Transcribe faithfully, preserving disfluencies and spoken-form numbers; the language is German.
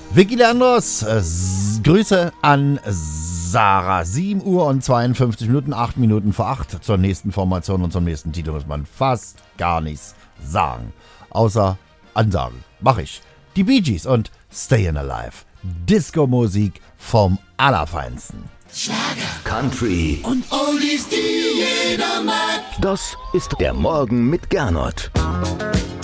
Vicky Leandros, äh, s- Grüße an Sarah. sieben Uhr und zweiundfünfzig Minuten, acht Minuten vor acht. Zur nächsten Formation und zum nächsten Titel muss man fast gar nichts sagen. Außer Ansagen. Mach ich. Die Bee Gees und Stayin' Alive. Disco-Musik vom Allerfeinsten. Schlager, Country und Oldies, die jeder mag. Das ist der Morgen mit Gernot.